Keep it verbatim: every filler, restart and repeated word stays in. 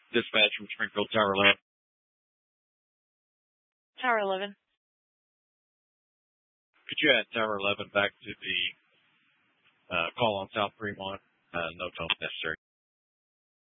Dispatch from Springfield Tower eleven. Tower eleven. Could you add Tower eleven back to the uh, call on South Fremont? Uh, no tone necessary.